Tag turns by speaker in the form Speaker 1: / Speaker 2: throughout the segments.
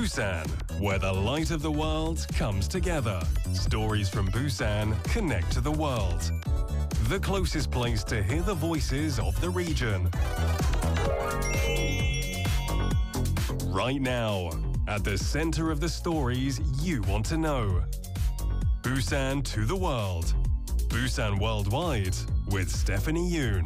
Speaker 1: Busan, where the light of the world comes together. Stories from Busan connect to the world. The closest place to hear the voices of the region. Right now, at the center of the stories you want to know. Busan to the world. Busan Worldwide with Stephanie Yoon.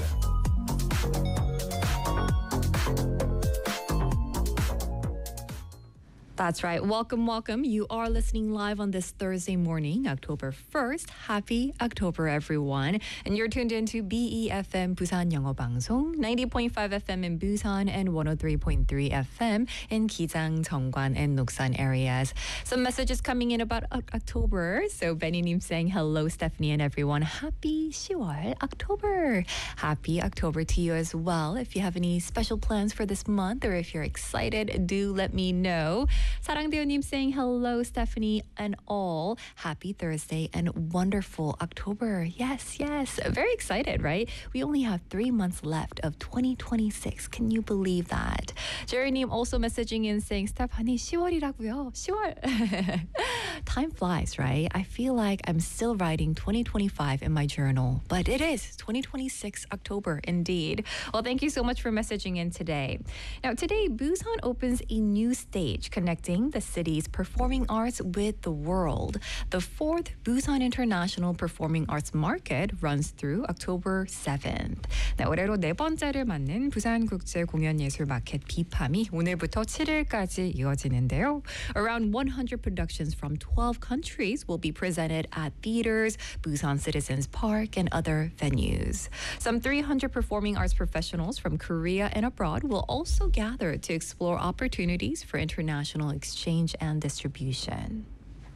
Speaker 2: That's right. Welcome, welcome. You are listening live on this Thursday morning, October 1st. Happy October, everyone. And you're tuned into BEFM Busan 영어 방송, 90.5 FM in Busan and 103.3 FM in Gijang, Jeongwan, and Noksan areas. Some messages coming in about October. So Benny Nim saying, hello, Stephanie and everyone. Happy 10월 October. Happy October to you as well. If you have any special plans for this month or if you're excited, do let me know. 사랑대우님 saying hello, Stephanie and all. Happy Thursday and wonderful October. Yes, yes. Very excited, right? We only have 3 months left of 2026. Can you believe that? Jerry님 also messaging in saying, Stephanie, 10월이라고요. 10월. Time flies, right? I feel like I'm still writing 2025 in my journal, but it is 2026 October indeed. Well, thank you so much for messaging in today. Now, today, Busan opens a new stage connecting the city's performing arts with the world. The 4th Busan International Performing Arts Market runs through October 7th. 네, 올해로 네 번째를 맞는 부산국제공연예술 마켓 비팜이 오늘부터 7일까지 이어지는데요. Around 100 productions from 12 countries will be presented at theaters, Busan Citizens Park, and other venues. Some 300 performing arts professionals from Korea and abroad will also gather to explore opportunities for international exchange and distribution.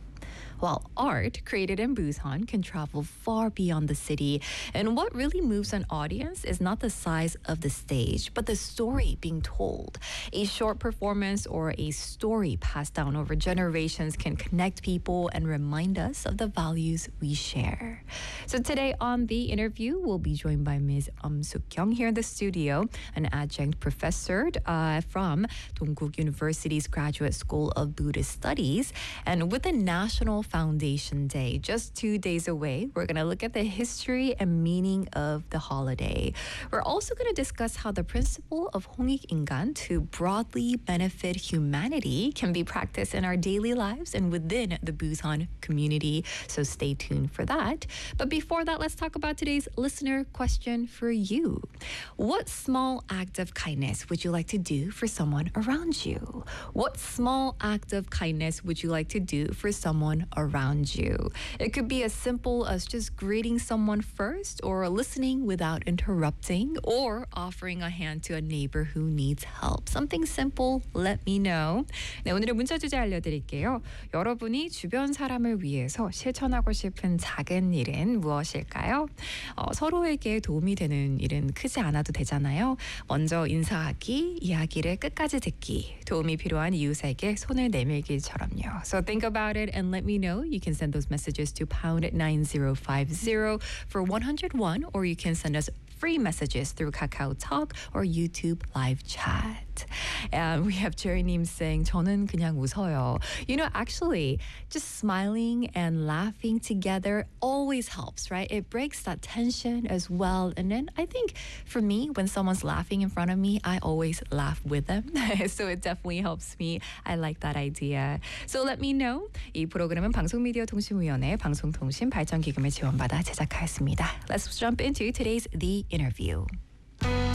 Speaker 2: While art created in Busan can travel far beyond the city, and what really moves an audience is not the size of the stage, but the story being told. A short performance or a story passed down over generations can connect people and remind us of the values we share. So today on The Interview, we'll be joined by Ms. Suk-kyung here in the studio, an adjunct professor from Dongguk University's Graduate School of Buddhist Studies. And with the National Foundation Day just 2 days away, we're going to look at the history and meaning of the holiday. We're also going to discuss how the principle of 홍익인간 to broadly benefit humanity can be practiced in our daily lives and within the Busan community. So stay tuned for that. But before that, let's talk about today's listener question for you. What small act of kindness would you like to do for someone around you? What small act of kindness would you like to do for someone around you? It could be as simple as just greeting someone first, or listening without interrupting, or offering a hand to a neighbor who needs help. Something simple, let me know. 네, 오늘의 문자 주제 알려드릴게요. 여러분이 주변 사람을 위해서 실천하고 싶은 작은 일은 무엇일까요? 서로에게 도움이 되는 일은 크지 않아도 되잖아요. 먼저 인사하기, 이야기를 끝까지 듣기, 도움이 필요한 이웃에게 손을 내밀기처럼요. So think about it and let me know. You can send those messages to pound 9050 for 101, or you can send us free messages through Kakao Talk or YouTube live chat. And we have Jerry님 saying, 저는 그냥 웃어요. You know, actually, just smiling and laughing together always helps, right? It breaks that tension as well. And then I think for me, when someone's laughing in front of me, I always laugh with them. So it definitely helps me. I like that idea. So let me know. 이 프로그램은 방송미디어통신위원회 방송통신발전기금을 지원받아 제작하였습니다. Let's jump into today's The Interview.